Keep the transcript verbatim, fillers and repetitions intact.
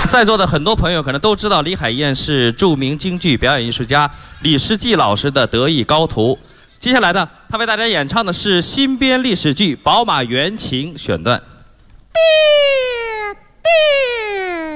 在座的很多朋友可能都知道，李海燕是著名京剧表演艺术家李时季老师的得意高徒。接下来呢，他为大家演唱的是新编历史剧《宝马原情》选段。滴滴